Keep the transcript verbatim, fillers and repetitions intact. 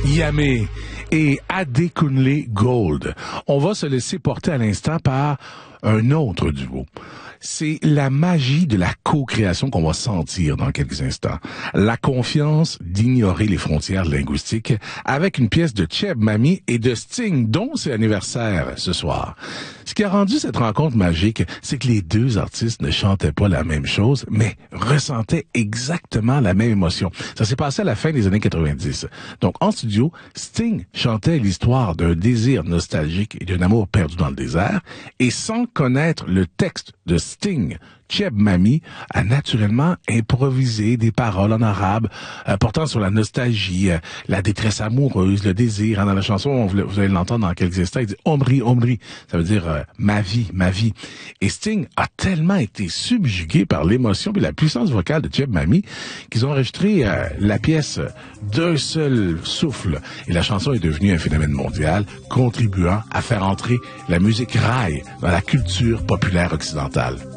Yamé et Adekunle Gold. On va se laisser porter à l'instant par un autre duo. C'est la magie de la co-création qu'on va sentir dans quelques instants. La confiance d'ignorer les frontières linguistiques avec une pièce de Cheb Mami et de Sting, dont c'est anniversaire ce soir. Ce qui a rendu cette rencontre magique, c'est que les deux artistes ne chantaient pas la même chose, mais ressentaient exactement la même émotion. Ça s'est passé à la fin des années quatre-vingt-dix. Donc, en studio, Sting chantait l'histoire d'un désir nostalgique et d'un amour perdu dans le désert, et sans connaître le texte de Sting, Cheb Mami a naturellement improvisé des paroles en arabe euh, portant sur la nostalgie, euh, la détresse amoureuse, le désir. Hein, dans la chanson, on, vous allez l'entendre dans quelques instants, il dit « Omri, Omri », ça veut dire euh, « ma vie, ma vie ». Et Sting a tellement été subjugué par l'émotion et la puissance vocale de Cheb Mami qu'ils ont enregistré euh, la pièce d'un seul souffle. Et la chanson est devenue un phénomène mondial, contribuant à faire entrer la musique raï dans la culture populaire occidentale.